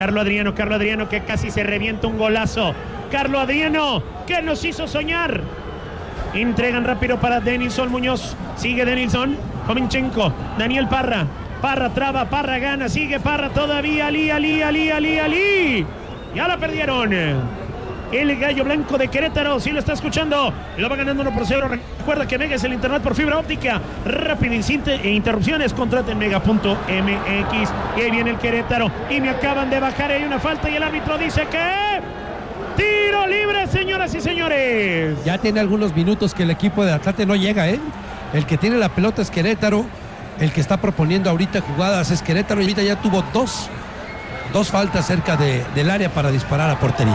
Carlos Adriano que casi se revienta un golazo. Carlos Adriano que nos hizo soñar. Entregan rápido para Denilson Muñoz. Sigue Denilson. Jovinchenko. Daniel Parra. Parra traba, Parra gana. Sigue Parra todavía. Ali. Ya la perdieron. El Gallo Blanco de Querétaro, si lo está escuchando, lo va ganando 1-0. Recuerda que Mega es el internet por fibra óptica. Rápido e interrupciones, contraten mega.mx. Y ahí viene el Querétaro. Y me acaban de bajar, hay una falta y el árbitro dice que... ¡Tiro libre, señoras y señores! Ya tiene algunos minutos que el equipo de Atlante no llega, ¿eh? El que tiene la pelota es Querétaro. El que está proponiendo ahorita jugadas es Querétaro. Y ahorita ya tuvo dos faltas cerca del área para disparar a portería.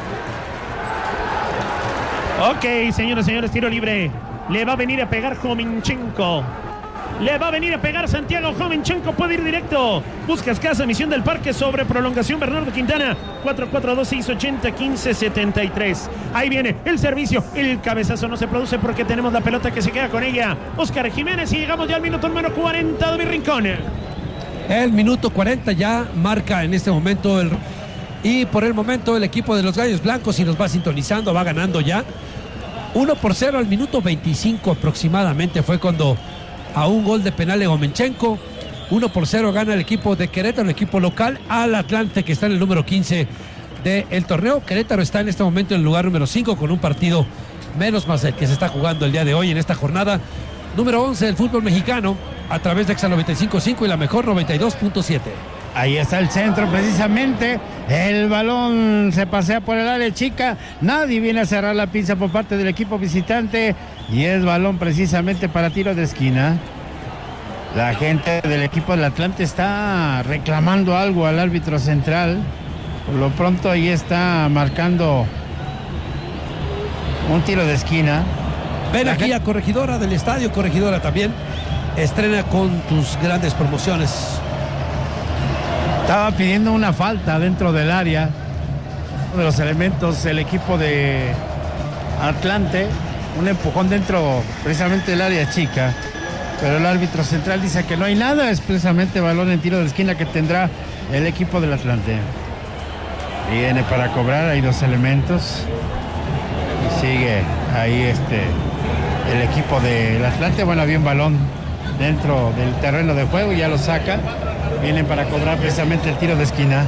Ok, señoras y señores, tiro libre. Le va a venir a pegar Jovinchenko. Le va a venir a pegar Santiago Jovinchenko. Puede ir directo. Buscas casa, misión del parque sobre prolongación. Bernardo Quintana. 4-4-2-6-80-15-73. Ahí viene el servicio. El cabezazo no se produce porque tenemos la pelota que se queda con ella. Óscar Jiménez y llegamos ya al minuto número 40 de mi rincón. El minuto 40 ya marca en este momento y por el momento el equipo de los Gallos Blancos, si nos va sintonizando, va ganando ya 1-0 al minuto 25 aproximadamente. Fue cuando a un gol de penal de Jovinchenko 1-0 gana el equipo de Querétaro, el equipo local, al Atlante, que está en el número 15 del torneo. Querétaro está en este momento en el lugar número 5 con un partido menos más el que se está jugando el día de hoy en esta jornada número 11 del fútbol mexicano a través de Exa 95.5 y la mejor 92.7. Ahí está el centro precisamente, el balón se pasea por el área chica, nadie viene a cerrar la pinza por parte del equipo visitante y es balón precisamente para tiro de esquina. La gente del equipo del Atlante está reclamando algo al árbitro central, por lo pronto ahí está marcando un tiro de esquina. Ven aquí a Corregidora del Estadio, Corregidora también estrena con tus grandes promociones. Estaba pidiendo una falta dentro del área. Uno de los elementos del equipo de Atlante, un empujón dentro precisamente del área chica. Pero el árbitro central dice que no hay nada, es precisamente balón en tiro de esquina que tendrá el equipo del Atlante. Viene para cobrar, hay dos elementos. Y sigue ahí el equipo del Atlante. Bueno, había un balón dentro del terreno de juego y ya lo saca. Vienen para cobrar precisamente el tiro de esquina.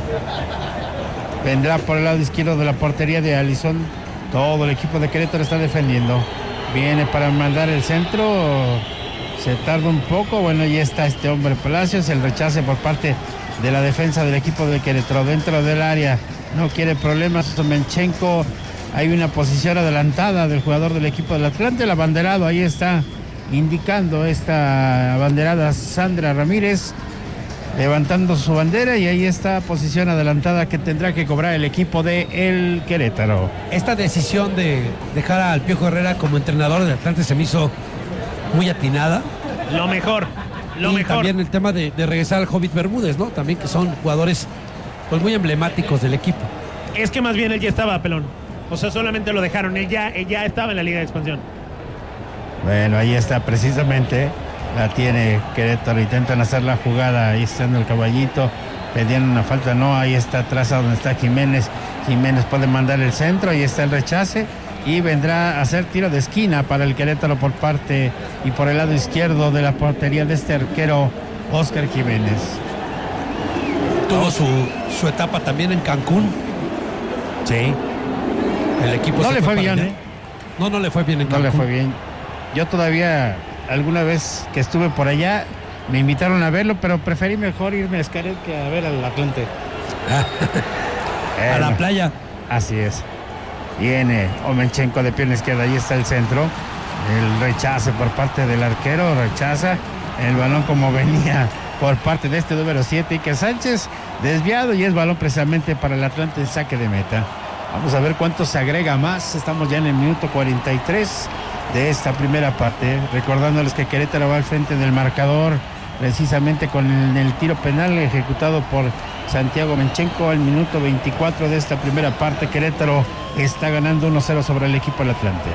Vendrá por el lado izquierdo de la portería de Alison. Todo el equipo de Querétaro está defendiendo. Viene para mandar el centro. Se tarda un poco. Bueno, ya está este hombre Palacios. El rechace por parte de la defensa del equipo de Querétaro. Dentro del área no quiere problemas Jovinchenko. Hay una posición adelantada del jugador del equipo del Atlante. El abanderado ahí está indicando esta abanderada Sandra Ramírez, levantando su bandera, y ahí está posición adelantada que tendrá que cobrar el equipo de el Querétaro. Esta decisión de dejar al Piojo Herrera como entrenador del Atlante se me hizo muy atinada. Lo mejor. También el tema de regresar al Hobbit Bermúdez, ¿no? También, que son jugadores pues muy emblemáticos del equipo. Es que más bien él ya estaba, pelón. O sea, solamente lo dejaron. Él ya estaba en la Liga de Expansión. Bueno, ahí está precisamente. La tiene Querétaro, intentan hacer la jugada, ahí está en el caballito, pedían una falta, no, ahí está atrás a donde está Jiménez. Jiménez puede mandar el centro, ahí está el rechace y vendrá a hacer tiro de esquina para el Querétaro por parte y por el lado izquierdo de la portería de este arquero Óscar Jiménez. Tuvo su etapa también en Cancún. Sí. El equipo no le fue bien, ¿eh? No le fue bien en Cancún. No le fue bien. Yo todavía, alguna vez que estuve por allá, me invitaron a verlo, pero preferí mejor irme a Xcaret que a ver al Atlante. A la playa. Así es. Viene Jovinchenko de pierna izquierda, ahí está el centro. El rechace por parte del arquero, rechaza el balón como venía por parte de este número 7, Iker Sánchez, desviado, y es balón precisamente para el Atlante en saque de meta. Vamos a ver cuánto se agrega más. Estamos ya en el minuto 43 de esta primera parte, recordándoles que Querétaro va al frente del marcador precisamente con el tiro penal ejecutado por Santiago Jovinchenko al minuto 24 de esta primera parte. Querétaro está ganando 1-0 sobre el equipo del Atlante.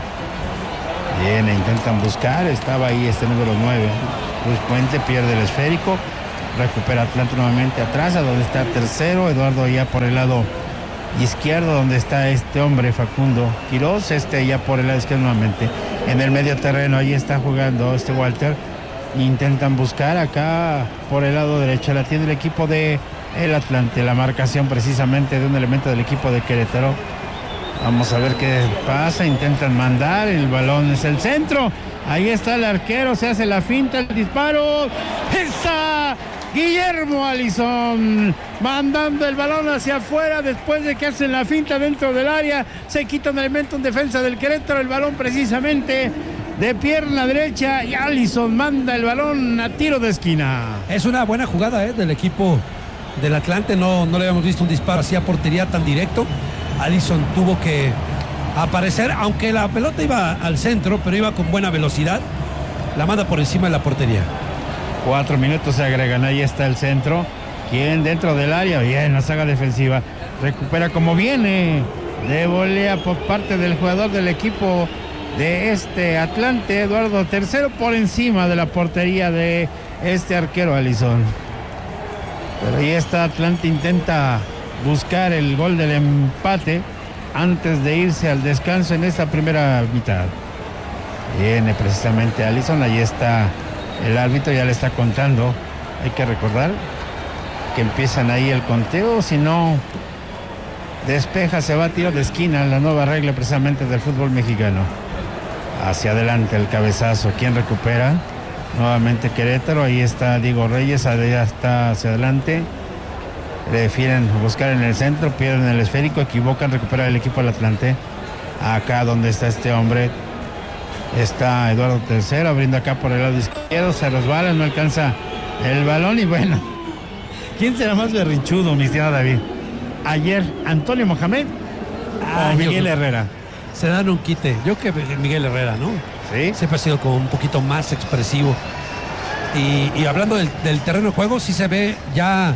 Bien, intentan buscar, estaba ahí este número 9, Luis Puente, pierde el esférico, Recupera Atlante nuevamente atrás, a donde está tercero. Eduardo ya por el lado izquierdo, donde está este hombre Facundo Quiroz. Ya por el lado izquierdo nuevamente. En el medio terreno, ahí está jugando Walter. Intentan buscar acá por el lado derecho. La tiene el equipo de el Atlante. La marcación precisamente de un elemento del equipo de Querétaro. Vamos a ver qué pasa. Intentan mandar. El balón es el centro. Ahí está el arquero. Se hace la finta. El disparo. ¡Esa! Guillermo Alisson mandando el balón hacia afuera después de que hacen la finta dentro del área. Se quita un elemento en defensa del Querétaro. El balón precisamente de pierna derecha y Alisson manda el balón a tiro de esquina. Es una buena jugada del equipo del Atlante. No le habíamos visto un disparo así a portería tan directo. Alisson tuvo que aparecer, aunque la pelota iba al centro, pero iba con buena velocidad. La manda por encima de la portería. 4 minutos se agregan. Ahí está el centro. ¿Quién dentro del área? Bien, la saga defensiva. Recupera como viene. De volea por parte del jugador del equipo de Atlante, Eduardo. Tercero por encima de la portería de arquero Alisson. Pero ahí está Atlante, intenta buscar el gol del empate antes de irse al descanso en esta primera mitad. Viene precisamente Alisson, ahí está el árbitro, ya le está contando. Hay que recordar que empiezan ahí el conteo, si no despeja, se va a tiro de esquina, la nueva regla precisamente del fútbol mexicano. Hacia adelante el cabezazo, ¿quién recupera? Nuevamente Querétaro, ahí está Diego Reyes, allá está hacia adelante. Prefieren buscar en el centro, pierden el esférico, equivocan, recupera el equipo del Atlante. Acá donde está este hombre, está Eduardo III, abriendo acá por el lado izquierdo, se resbala, no alcanza el balón y bueno, ¿quién será más berrinchudo, mi estimado David? Ayer, ¿Antonio Mohamed o Miguel Herrera? Se dan un quite. Yo que Miguel Herrera, ¿no? Sí. Siempre ha sido como un poquito más expresivo. Y hablando del terreno de juego, sí se ve ya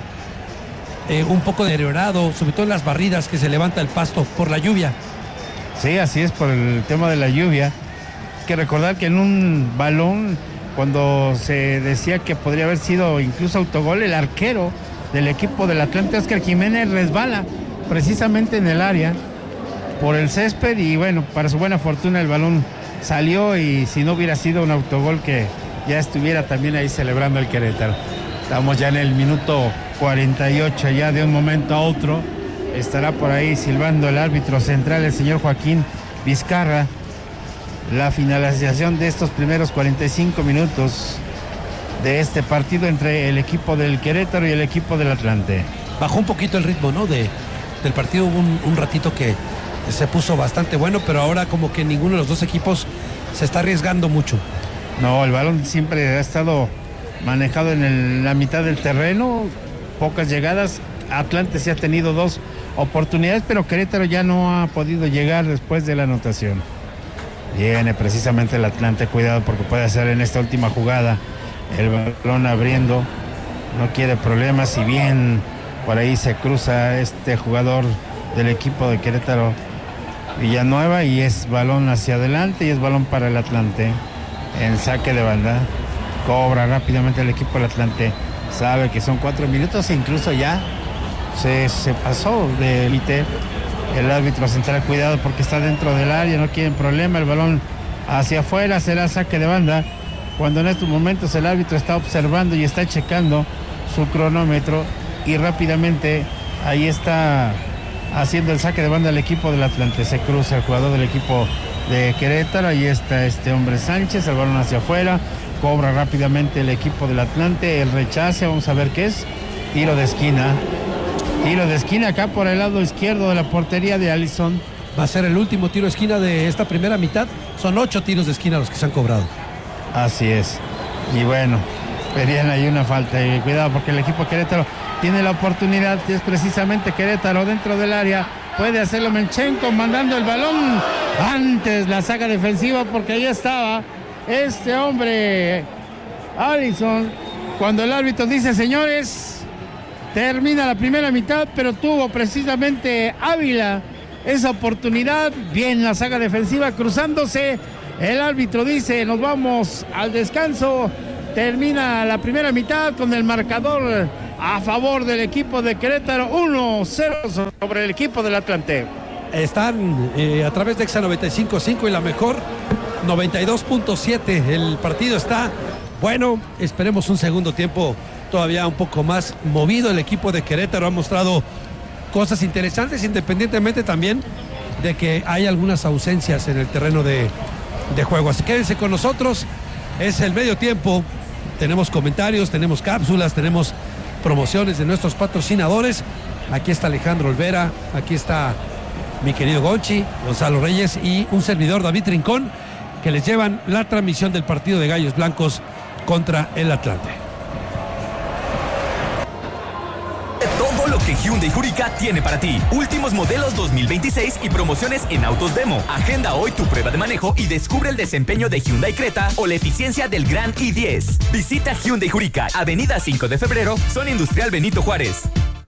un poco deteriorado, sobre todo en las barridas que se levanta el pasto por la lluvia. Sí, así es, por el tema de la lluvia. Hay que recordar que en un balón, cuando se decía que podría haber sido incluso autogol, el arquero del equipo del Atlante, Óscar Jiménez, resbala precisamente en el área por el césped y bueno, para su buena fortuna el balón salió y si no hubiera sido un autogol que ya estuviera también ahí celebrando el Querétaro. Estamos ya en el minuto 48, ya de un momento a otro estará por ahí silbando el árbitro central, el señor Joaquín Vizcarra, la finalización de estos primeros 45 minutos de este partido entre el equipo del Querétaro y el equipo del Atlante. Bajó un poquito el ritmo, ¿no? Del partido. Hubo un ratito que se puso bastante bueno, pero ahora como que ninguno de los dos equipos se está arriesgando mucho. No, el balón siempre ha estado manejado en la mitad del terreno, pocas llegadas. Atlante sí ha tenido 2 oportunidades, pero Querétaro ya no ha podido llegar después de la anotación. Viene precisamente el Atlante, cuidado porque puede hacer en esta última jugada el balón abriendo, no quiere problemas, si bien por ahí se cruza este jugador del equipo de Querétaro, Villanueva, y es balón hacia adelante y es balón para el Atlante en saque de banda. Cobra rápidamente el equipo del Atlante, sabe que son 4 minutos e incluso ya se pasó de límite. El árbitro central, cuidado porque está dentro del área, no quieren problema, el balón hacia afuera, será saque de banda, cuando en estos momentos el árbitro está observando y está checando su cronómetro y rápidamente ahí está haciendo el saque de banda al equipo del Atlante. Se cruza el jugador del equipo de Querétaro, ahí está este hombre Sánchez, el balón hacia afuera, cobra rápidamente el equipo del Atlante, el rechace, vamos a ver qué es, tiro de esquina acá por el lado izquierdo de la portería de Alisson. Va a ser el último tiro de esquina de esta primera mitad, son 8 tiros de esquina los que se han cobrado. Así es, y bueno, pedían ahí una falta, y cuidado porque el equipo de Querétaro tiene la oportunidad, es precisamente Querétaro dentro del área, puede hacerlo Menchenko mandando el balón antes la saga defensiva porque ahí estaba este hombre Alisson, cuando el árbitro dice señores, termina la primera mitad, pero tuvo precisamente Ávila esa oportunidad, bien la saga defensiva cruzándose, el árbitro dice nos vamos al descanso Termina la primera mitad con el marcador a favor del equipo de Querétaro, 1-0 sobre el equipo del Atlante. Están a través de Exa 95.5 y la mejor 92.7. El partido está bueno. Esperemos un segundo tiempo todavía un poco más movido. El equipo de Querétaro ha mostrado cosas interesantes, independientemente también de que hay algunas ausencias en el terreno de juego. Así que quédense con nosotros. Es el medio tiempo. Tenemos comentarios, tenemos cápsulas, tenemos promociones de nuestros patrocinadores. Aquí está Alejandro Olvera, aquí está mi querido Gonchi, Gonzalo Reyes y un servidor, David Rincón, que les llevan la transmisión del partido de Gallos Blancos contra el Atlante. Todo lo que Hyundai Jurica tiene para ti. Últimos modelos 2026 y promociones en autos demo. Agenda hoy tu prueba de manejo y descubre el desempeño de Hyundai Creta o la eficiencia del Gran i10. Visita Hyundai Jurica, Avenida 5 de Febrero, Zona Industrial Benito Juárez.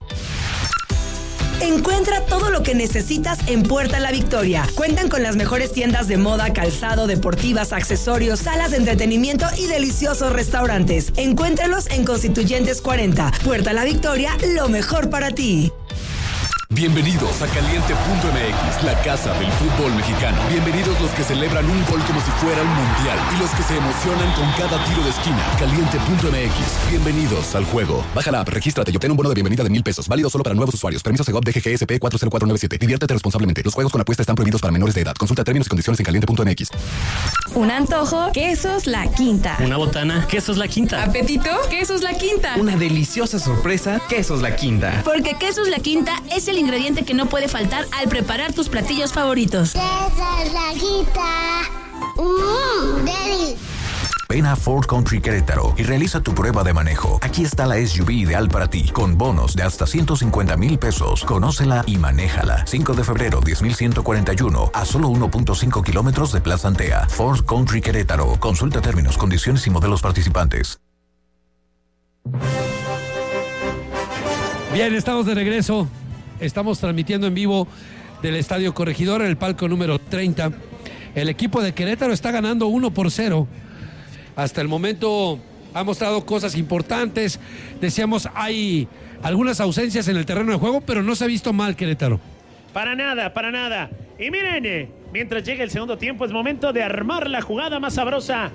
Encuentra todo lo que necesitas en Puerta La Victoria. Cuentan con las mejores tiendas de moda, calzado, deportivas, accesorios, salas de entretenimiento y deliciosos restaurantes. Encuéntralos en Constituyentes 40. Puerta La Victoria, lo mejor para ti. Bienvenidos a Caliente.mx, la casa del fútbol mexicano. Bienvenidos los que celebran un gol como si fuera un mundial y los que se emocionan con cada tiro de esquina. Caliente.mx, bienvenidos al juego. Baja la app, regístrate y obtén un bono de bienvenida de 1,000 pesos. Válido solo para nuevos usuarios. Permiso Segov DGGSP 40497. Diviértete responsablemente. Los juegos con apuesta están prohibidos para menores de edad. Consulta términos y condiciones en Caliente.mx. Un antojo, Quesos La Quinta. Una botana, Quesos La Quinta. Apetito, Quesos La Quinta. Una deliciosa sorpresa, Quesos La Quinta. Porque Quesos La Quinta es el ingrediente que no puede faltar al preparar tus platillos favoritos. Quesos La Quinta. Deli. Ven a Ford Country Querétaro y realiza tu prueba de manejo. Aquí está la SUV ideal para ti, con bonos de hasta 150,000 pesos. Conócela y manéjala. 5 de febrero, 10,141, a solo 1.5 kilómetros de Plaza Antea. Ford Country Querétaro. Consulta términos, condiciones y modelos participantes. Bien, estamos de regreso. Estamos transmitiendo en vivo del Estadio Corregidor en el palco número 30. El equipo de Querétaro está ganando 1-0. Hasta el momento ha mostrado cosas importantes. Decíamos, hay algunas ausencias en el terreno de juego, pero no se ha visto mal Querétaro. Para nada, para nada. Y miren, mientras llega el segundo tiempo, es momento de armar la jugada más sabrosa.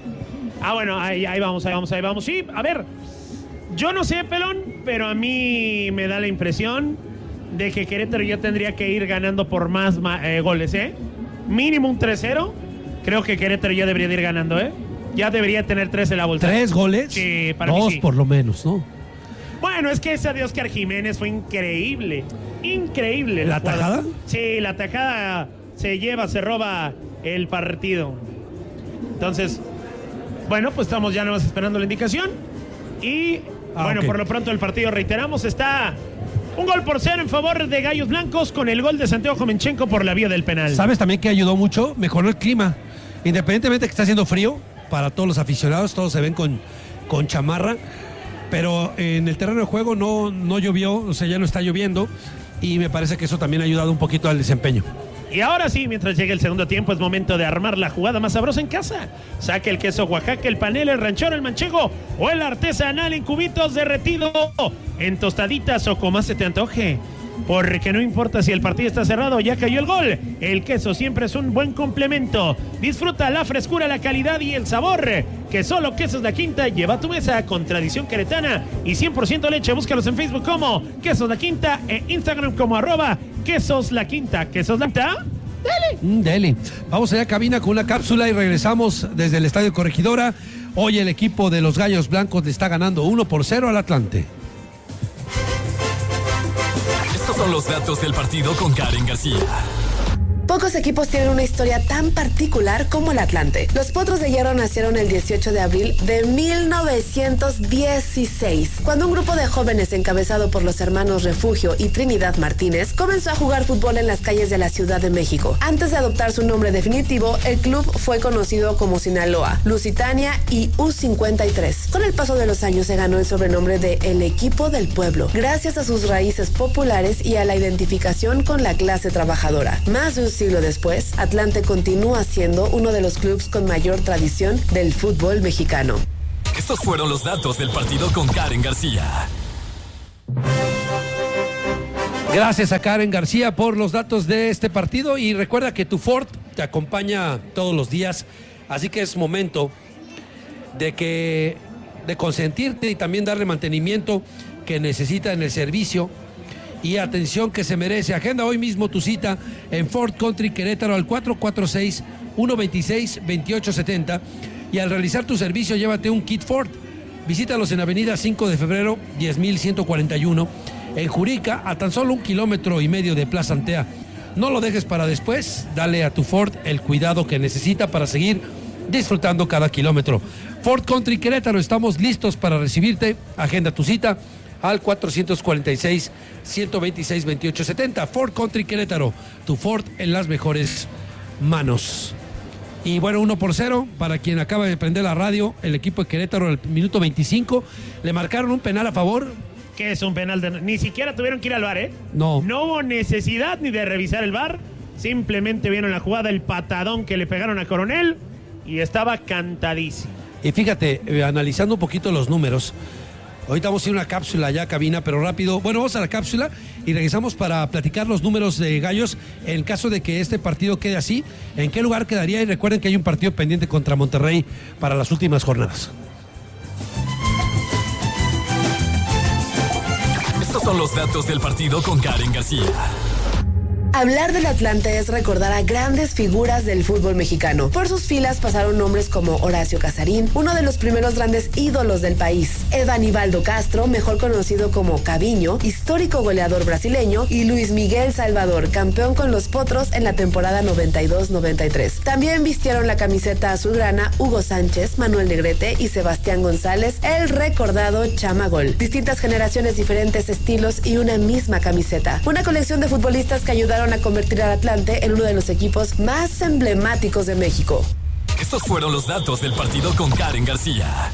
Bueno, ahí vamos. Sí, a ver, yo no sé, Pelón, pero a mí me da la impresión de que Querétaro ya tendría que ir ganando por más goles, ¿eh? Mínimo un 3-0. Creo que Querétaro ya debería de ir ganando, ¿eh? Ya debería tener 3 en la bolsa. ¿3 goles? Sí, para 2 mí sí. Por lo menos, ¿no? Bueno, es que esa de Oscar Jiménez fue increíble. Increíble. ¿La tajada? Sí, la tajada se roba el partido. Entonces, bueno, pues estamos ya nomás esperando la indicación. Y, bueno, okay. Por lo pronto el partido, reiteramos, está 1-0 en favor de Gallos Blancos con el gol de Santiago Jomenchenko por la vía del penal. ¿Sabes también que ayudó mucho? Mejoró el clima. Independientemente de que está haciendo frío, para todos los aficionados, todos se ven con chamarra, pero en el terreno de juego no llovió, o sea, ya no está lloviendo, y me parece que eso también ha ayudado un poquito al desempeño. Y ahora sí, mientras llegue el segundo tiempo, es momento de armar la jugada más sabrosa en casa. Saque el queso Oaxaca, el panel, el ranchero, el manchego o el artesanal en cubitos derretido, en tostaditas o como se te antoje. Porque no importa si el partido está cerrado, ya cayó el gol. El queso siempre es un buen complemento. Disfruta la frescura, la calidad y el sabor que solo Quesos La Quinta lleva a tu mesa, con tradición queretana y 100% leche. Búscalos en Facebook como Quesos La Quinta e Instagram como @Quesos La Quinta. Quesos La Quinta, dele. Dele. Vamos allá a cabina con una cápsula y regresamos desde el Estadio Corregidora. Hoy el equipo de los Gallos Blancos le está ganando 1-0 al Atlante. Estos son los datos del partido con Karen García. Pocos equipos tienen una historia tan particular como el Atlante. Los Potros de Hierro nacieron el 18 de abril de 1916, cuando un grupo de jóvenes encabezado por los hermanos Refugio y Trinidad Martínez comenzó a jugar fútbol en las calles de la Ciudad de México. Antes de adoptar su nombre definitivo, el club fue conocido como Sinaloa, Lusitania y U53. Con el paso de los años se ganó el sobrenombre de El Equipo del Pueblo, gracias a sus raíces populares y a la identificación con la clase trabajadora. Más de un siglo después, Atlante continúa siendo uno de los clubes con mayor tradición del fútbol mexicano. Estos fueron los datos del partido con Karen García. Gracias a Karen García por los datos de este partido y recuerda que tu Ford te acompaña todos los días, así que es momento de consentirte y también darle mantenimiento que necesita en el servicio y atención que se merece. Agenda hoy mismo tu cita en Ford Country Querétaro al 446-126-2870 y al realizar tu servicio llévate un kit Ford. Visítalos en Avenida 5 de Febrero 10.141 en Jurica, a tan solo 1,5 kilómetros de Plaza Antea. No lo dejes para después, dale a tu Ford el cuidado que necesita para seguir disfrutando cada kilómetro. Ford Country Querétaro, estamos listos para recibirte. Agenda tu cita al 446-126-2870. Ford Country Querétaro, tu Ford en las mejores manos. Y bueno, 1-0 para quien acaba de prender la radio, el equipo de Querétaro al minuto 25. Le marcaron un penal a favor. ¿Qué es un penal? Ni siquiera tuvieron que ir al VAR, ¿eh? No. No hubo necesidad ni de revisar el VAR. Simplemente vieron la jugada, el patadón que le pegaron a Coronel y estaba cantadísimo. Y fíjate, analizando un poquito los números, ahorita vamos a ir a una cápsula ya, cabina, pero rápido. Bueno, vamos a la cápsula y regresamos para platicar los números de Gallos en caso de que este partido quede así. ¿En qué lugar quedaría? Y recuerden que hay un partido pendiente contra Monterrey para las últimas jornadas. Estos son los datos del partido con Karen García. Hablar del Atlante es recordar a grandes figuras del fútbol mexicano. Por sus filas pasaron nombres como Horacio Casarín, uno de los primeros grandes ídolos del país, Evanibaldo Castro, mejor conocido como Caviño, histórico goleador brasileño, y Luis Miguel Salvador, campeón con los Potros en la temporada 92-93. También vistieron la camiseta azulgrana Hugo Sánchez, Manuel Negrete y Sebastián González, el recordado Chama Gol. Distintas generaciones, diferentes estilos y una misma camiseta. Una colección de futbolistas que ayudaron a convertir al Atlante en uno de los equipos más emblemáticos de México. Estos fueron los datos del partido con Karen García.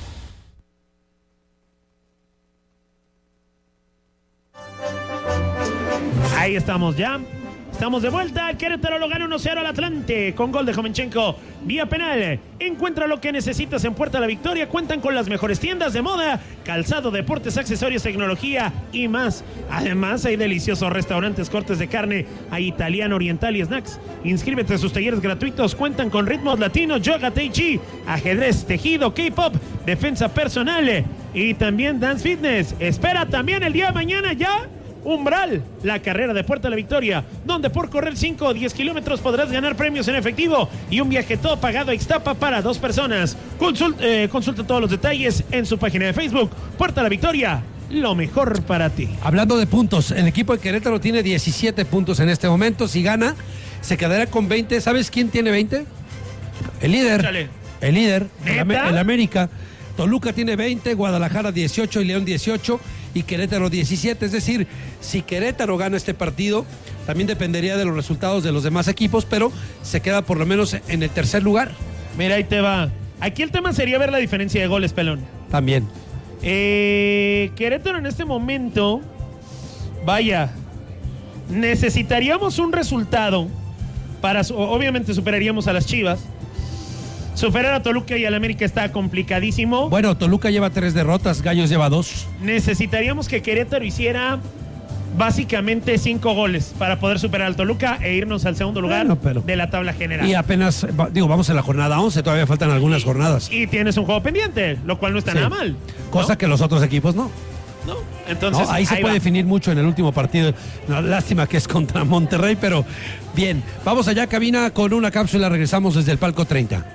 Ahí estamos ya. Estamos de vuelta. El Querétaro lo gana 1-0 al Atlante con gol de Jovenchenko vía penal. Encuentra lo que necesitas en Puerta La Victoria. Cuentan con las mejores tiendas de moda, calzado, deportes, accesorios, tecnología y más. Además, hay deliciosos restaurantes, cortes de carne, hay italiano, oriental y snacks. Inscríbete a sus talleres gratuitos. Cuentan con ritmos latinos, yoga, tai chi, ajedrez, tejido, K-pop, defensa personal y también dance fitness. Espera también el día de mañana ya Umbral, la carrera de Puerta La Victoria, donde por correr 5 o 10 kilómetros podrás ganar premios en efectivo y un viaje todo pagado a Ixtapa para 2 personas. Consulta todos los detalles en su página de Facebook. Puerta La Victoria, lo mejor para ti. Hablando de puntos, el equipo de Querétaro tiene 17 puntos en este momento. Si gana, se quedará con 20. ¿Sabes quién tiene 20? El líder. Échale. El líder, ¿Neta? el América. Toluca tiene 20, Guadalajara 18 y León 18 y Querétaro 17. Es decir, si Querétaro gana este partido, también dependería de los resultados de los demás equipos, pero se queda por lo menos en el tercer lugar. Mira, ahí te va. Aquí el tema sería ver la diferencia de goles, pelón. También. Querétaro en este momento, vaya, necesitaríamos un resultado para, obviamente superaríamos a las Chivas. Superar a Toluca y al América está complicadísimo. Bueno, Toluca lleva 3 derrotas, Gallos lleva 2. Necesitaríamos que Querétaro hiciera básicamente 5 goles para poder superar al Toluca e irnos al segundo lugar de la tabla general. Y apenas, vamos a la jornada 11, todavía faltan algunas jornadas. Y tienes un juego pendiente, lo cual no está nada mal, ¿no? Cosa que los otros equipos no. No, entonces ahí se puede definir mucho en el último partido. No, lástima que es contra Monterrey, pero bien. Vamos allá, cabina, con una cápsula. Regresamos desde el palco 30.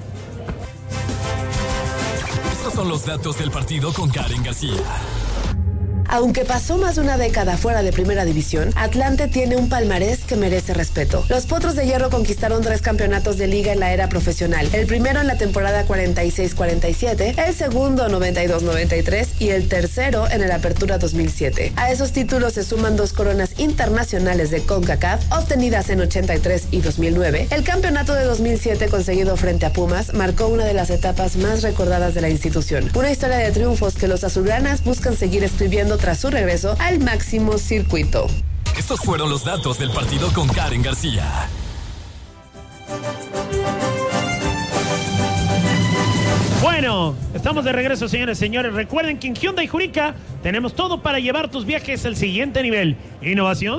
Son los datos del partido con Karen García. Aunque pasó más de una década fuera de Primera División, Atlante tiene un palmarés que merece respeto. Los Potros de Hierro conquistaron 3 campeonatos de liga en la era profesional. El primero en la temporada 46-47, el segundo 92-93 y el tercero en el Apertura 2007. A esos títulos se suman 2 coronas internacionales de CONCACAF, obtenidas en 83 y 2009. El campeonato de 2007 conseguido frente a Pumas marcó una de las etapas más recordadas de la institución. Una historia de triunfos que los azulgranas buscan seguir escribiendo tras su regreso al máximo circuito. Estos fueron los datos del partido con Karen García. Bueno, estamos de regreso, señores y señores. Recuerden que en Hyundai Jurica tenemos todo para llevar tus viajes al siguiente nivel. Innovación,